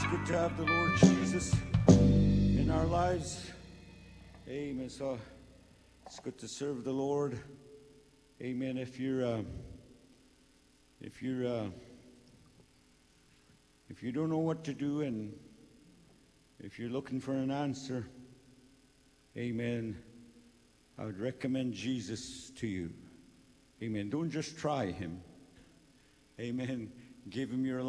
good to have the Lord Jesus in our lives. Amen. So it's good to serve the Lord. Amen. If you don't know what to do, and if you're looking for an answer, amen, I would recommend Jesus to you. Amen. Don't just try him. Amen. Give him your life.